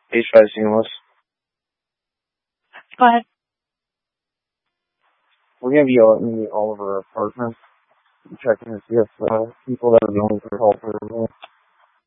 HVAC seamless. Go ahead. We're going to be out in all of our apartments, checking to see if people that are known for help are